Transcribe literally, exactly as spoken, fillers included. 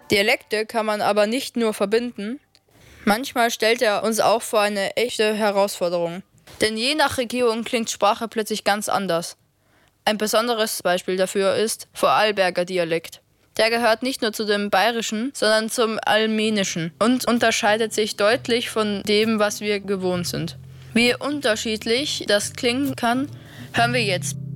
Dialekte kann man aber nicht nur verbinden, manchmal stellt er uns auch vor eine echte Herausforderung. Denn je nach Region klingt Sprache plötzlich ganz anders. Ein besonderes Beispiel dafür ist Vorarlberger Dialekt. Der gehört nicht nur zu dem Bayerischen, sondern zum Almenischen und unterscheidet sich deutlich von dem, was wir gewohnt sind. Wie unterschiedlich das klingen kann, hören wir jetzt.